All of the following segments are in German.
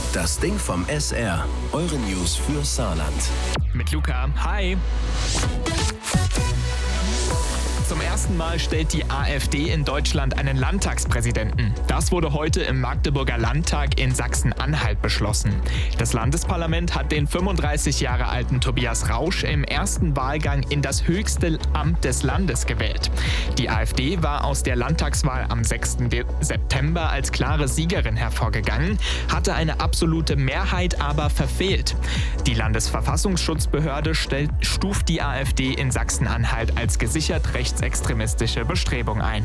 Das Ding vom SR. Eure News für Saarland. Mit Luca. Hi. Zum ersten Mal stellt die AfD in Deutschland einen Landtagspräsidenten. Das wurde heute im Magdeburger Landtag in Sachsen-Anhalt beschlossen. Das Landesparlament hat den 35 Jahre alten Tobias Rausch im ersten Wahlgang in das höchste Amt des Landes gewählt. Die AfD war aus der Landtagswahl am 6. September als klare Siegerin hervorgegangen, hatte eine absolute Mehrheit aber verfehlt. Die Landesverfassungsschutzbehörde stuft die AfD in Sachsen-Anhalt als gesichert rechtsextremistische Bestrebung ein.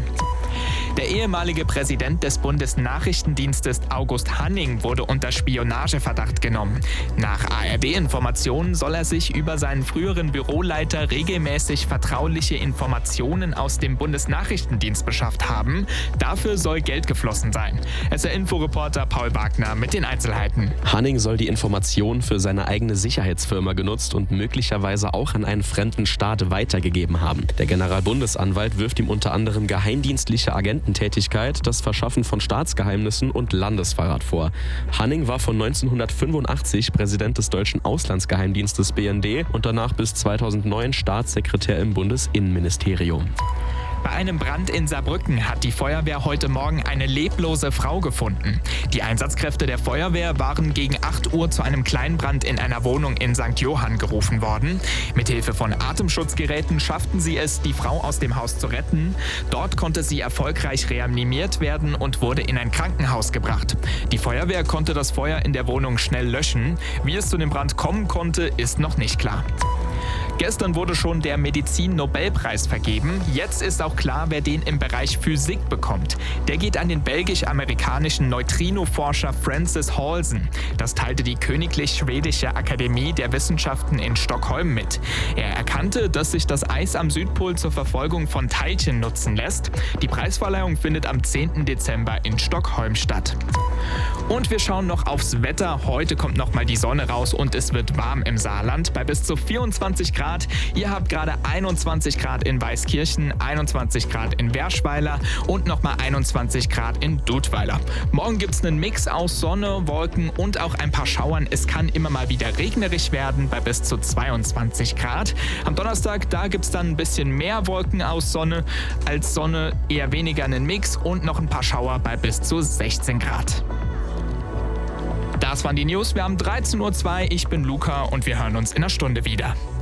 Der ehemalige Präsident des Bundesnachrichtendienstes August Hanning wurde unter Spionageverdacht genommen. Nach ARD-Informationen soll er sich über seinen früheren Büroleiter regelmäßig vertrauliche Informationen aus dem Bundesnachrichtendienst beschafft haben. Dafür soll Geld geflossen sein. SR-Info-Reporter Paul Wagner mit den Einzelheiten. Hanning soll die Informationen für seine eigene Sicherheitsfirma genutzt und möglicherweise auch an einen fremden Staat weitergegeben haben. Der Generalbundesanwalt wirft ihm unter anderem geheimdienstliche Agententätigkeit, das Verschaffen von Staatsgeheimnissen und Landesverrat vor. Hanning war von 1985 Präsident des deutschen Auslandsgeheimdienstes BND und danach bis 2009 Staatssekretär im Bundesinnenministerium. Bei einem Brand in Saarbrücken hat die Feuerwehr heute Morgen eine leblose Frau gefunden. Die Einsatzkräfte der Feuerwehr waren gegen 8 Uhr zu einem Kleinbrand in einer Wohnung in St. Johann gerufen worden. Mithilfe von Atemschutzgeräten schafften sie es, die Frau aus dem Haus zu retten. Dort konnte sie erfolgreich reanimiert werden und wurde in ein Krankenhaus gebracht. Die Feuerwehr konnte das Feuer in der Wohnung schnell löschen. Wie es zu dem Brand kommen konnte, ist noch nicht klar. Gestern wurde schon der Medizin-Nobelpreis vergeben. Jetzt ist auch klar, wer den im Bereich Physik bekommt. Der geht an den belgisch-amerikanischen Neutrino-Forscher Francis Halsen. Das teilte die Königlich Schwedische Akademie der Wissenschaften in Stockholm mit. Er erkannte, dass sich das Eis am Südpol zur Verfolgung von Teilchen nutzen lässt. Die Preisverleihung findet am 10. Dezember in Stockholm statt. Und wir schauen noch aufs Wetter. Heute kommt nochmal die Sonne raus und es wird warm im Saarland bei bis zu 24 Grad. Ihr habt gerade 21 Grad in Weißkirchen, 21 Grad in Werschweiler und nochmal 21 Grad in Dudweiler. Morgen gibt es einen Mix aus Sonne, Wolken und auch ein paar Schauern. Es kann immer mal wieder regnerisch werden bei bis zu 22 Grad. Am Donnerstag, da gibt es dann ein bisschen mehr Wolken aus Sonne. Als Sonne eher weniger einen Mix und noch ein paar Schauer bei bis zu 16 Grad. Das waren die News. Wir haben 13:02 Uhr. Ich bin Luca und wir hören uns in einer Stunde wieder.